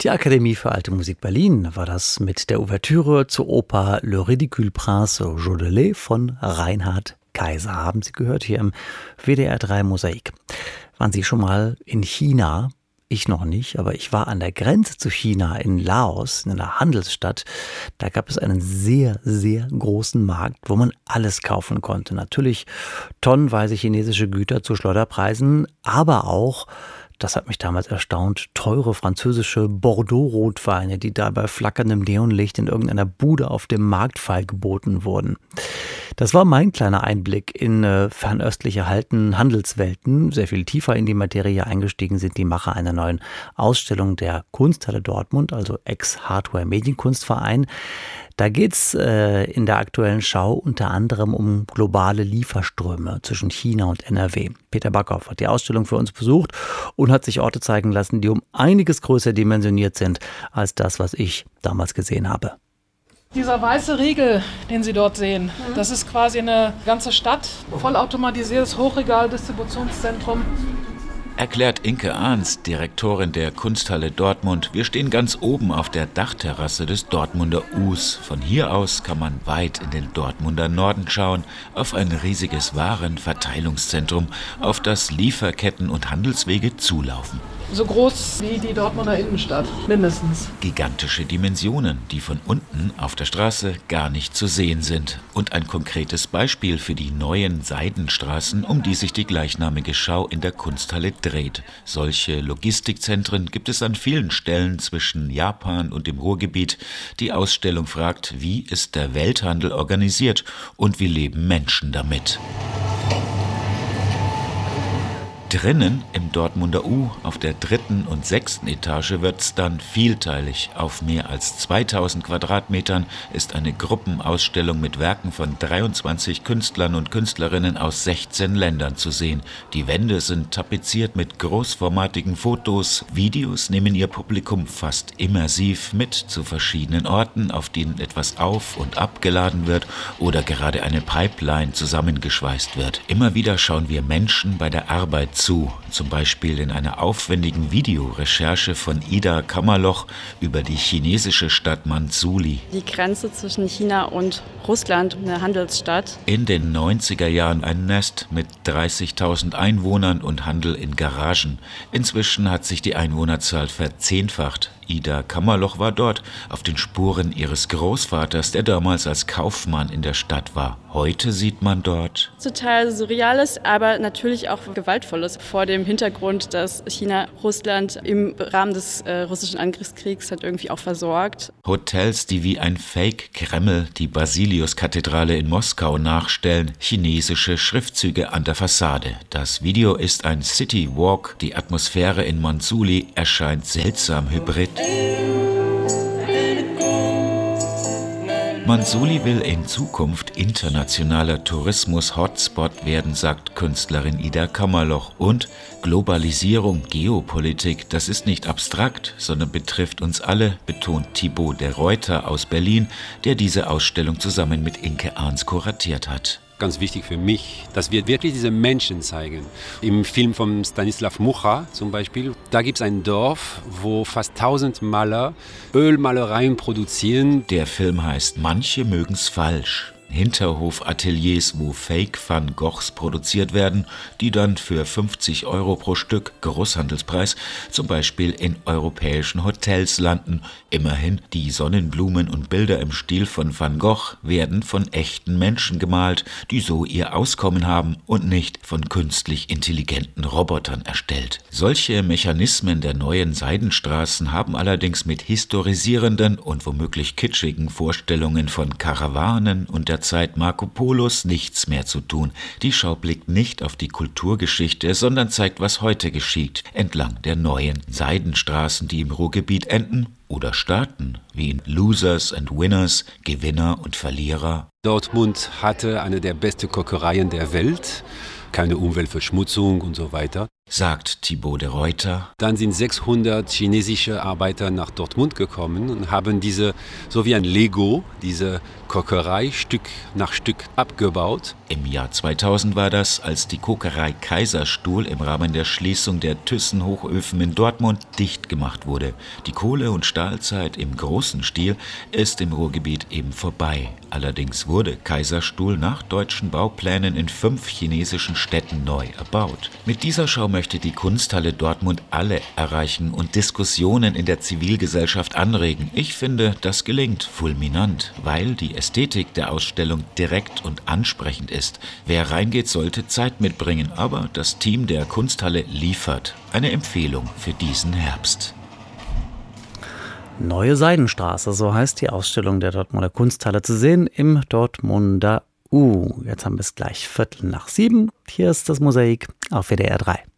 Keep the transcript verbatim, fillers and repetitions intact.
Die Akademie für Alte Musik Berlin war das mit der Ouvertüre zur Oper Le Ridicule Prince Jodelet von Reinhard Kaiser. Haben Sie gehört hier im W D R drei Mosaik. Waren Sie schon mal in China? Ich noch nicht, aber ich war an der Grenze zu China in Laos, in einer Handelsstadt. Da gab es einen sehr, sehr großen Markt, wo man alles kaufen konnte. Natürlich tonnenweise chinesische Güter zu Schleuderpreisen, aber auch, das hat mich damals erstaunt, teure französische Bordeaux-Rotweine, die da bei flackerndem Neonlicht in irgendeiner Bude auf dem Markt feilgeboten wurden. Das war mein kleiner Einblick in äh, fernöstlich erhaltene Handelswelten. Sehr viel tiefer in die Materie eingestiegen sind die Macher einer neuen Ausstellung der Kunsthalle Dortmund, also Ex-Hardware-Medienkunstverein. Da geht's äh, in der aktuellen Schau unter anderem um globale Lieferströme zwischen China und N R W. Peter Backhoff hat die Ausstellung für uns besucht und hat sich Orte zeigen lassen, die um einiges größer dimensioniert sind als das, was ich damals gesehen habe. Dieser weiße Riegel, den Sie dort sehen, das ist quasi eine ganze Stadt, vollautomatisiertes Hochregal-Distributionszentrum. Erklärt Inke Ahns, Direktorin der Kunsthalle Dortmund. Wir stehen ganz oben auf der Dachterrasse des Dortmunder U's. Von hier aus kann man weit in den Dortmunder Norden schauen, auf ein riesiges Warenverteilungszentrum, auf das Lieferketten und Handelswege zulaufen. So groß wie die Dortmunder Innenstadt, mindestens. Gigantische Dimensionen, die von unten auf der Straße gar nicht zu sehen sind. Und ein konkretes Beispiel für die neuen Seidenstraßen, um die sich die gleichnamige Schau in der Kunsthalle dreht. Solche Logistikzentren gibt es an vielen Stellen zwischen Japan und dem Ruhrgebiet. Die Ausstellung fragt, wie ist der Welthandel organisiert und wie leben Menschen damit? Drinnen im Dortmunder U auf der dritten und sechsten Etage wird's dann vielteilig. Auf mehr als zweitausend Quadratmetern ist eine Gruppenausstellung mit Werken von dreiundzwanzig Künstlern und Künstlerinnen aus sechzehn Ländern zu sehen. Die Wände sind tapeziert mit großformatigen Fotos. Videos nehmen ihr Publikum fast immersiv mit zu verschiedenen Orten, auf denen etwas auf- und abgeladen wird oder gerade eine Pipeline zusammengeschweißt wird. Immer wieder schauen wir Menschen bei der Arbeit zu, zum Beispiel in einer aufwendigen Videorecherche von Ida Kammerloch über die chinesische Stadt Manzhouli. Die Grenze zwischen China und Russland, eine Handelsstadt. In den neunziger Jahren ein Nest mit dreißigtausend Einwohnern und Handel in Garagen. Inzwischen hat sich die Einwohnerzahl verzehnfacht. Ida Kammerloch war dort, auf den Spuren ihres Großvaters, der damals als Kaufmann in der Stadt war. Heute sieht man dort Total Surreales, aber natürlich auch Gewaltvolles vor dem Hintergrund, dass China Russland im Rahmen des äh, russischen Angriffskriegs hat irgendwie auch versorgt. Hotels, die wie ein Fake-Kreml die Basiliuskathedrale in Moskau nachstellen, chinesische Schriftzüge an der Fassade. Das Video ist ein City Walk. Die Atmosphäre in Manzhouli erscheint seltsam hybrid. Manzhouli will in Zukunft internationaler Tourismus-Hotspot werden, sagt Künstlerin Ida Kammerloch. Und Globalisierung, Geopolitik, das ist nicht abstrakt, sondern betrifft uns alle, betont Thibaut de Ruyter aus Berlin, der diese Ausstellung zusammen mit Inke Ahns kuratiert hat. Ganz wichtig für mich, dass wir wirklich diese Menschen zeigen. Im Film von Stanislav Mucha zum Beispiel, da gibt es ein Dorf, wo fast tausend Maler Ölmalereien produzieren. Der Film heißt Manche mögen's falsch. Hinterhofateliers, wo Fake-Van Goghs produziert werden, die dann für fünfzig Euro pro Stück, Großhandelspreis, zum Beispiel in europäischen Hotels landen. Immerhin, die Sonnenblumen und Bilder im Stil von Van Gogh werden von echten Menschen gemalt, die so ihr Auskommen haben und nicht von künstlich intelligenten Robotern erstellt. Solche Mechanismen der neuen Seidenstraßen haben allerdings mit historisierenden und womöglich kitschigen Vorstellungen von Karawanen und der Zeit Marco Polos nichts mehr zu tun. Die Schau blickt nicht auf die Kulturgeschichte, sondern zeigt, was heute geschieht, entlang der neuen Seidenstraßen, die im Ruhrgebiet enden oder starten, wie in Losers and Winners, Gewinner und Verlierer. Dortmund hatte eine der besten Kokereien der Welt, keine Umweltverschmutzung und so weiter. sagt Thibaut de Ruyter. Dann sind sechshundert chinesische Arbeiter nach Dortmund gekommen und haben diese, so wie ein Lego, diese Kokerei Stück nach Stück abgebaut. Im Jahr zweitausend war das, als die Kokerei Kaiserstuhl im Rahmen der Schließung der Thyssen-Hochöfen in Dortmund dicht gemacht wurde. Die Kohle- und Stahlzeit im großen Stil ist im Ruhrgebiet eben vorbei. Allerdings wurde Kaiserstuhl nach deutschen Bauplänen in fünf chinesischen Städten neu erbaut. Mit dieser Schau möchte die Kunsthalle Dortmund alle erreichen und Diskussionen in der Zivilgesellschaft anregen. Ich finde, das gelingt fulminant, weil die Ästhetik der Ausstellung direkt und ansprechend ist. Wer reingeht, sollte Zeit mitbringen, aber das Team der Kunsthalle liefert. Eine Empfehlung für diesen Herbst. Neue Seidenstraße, so heißt die Ausstellung der Dortmunder Kunsthalle, zu sehen im Dortmunder U. Jetzt haben wir es gleich Viertel nach sieben. Hier ist das Mosaik auf W D R drei.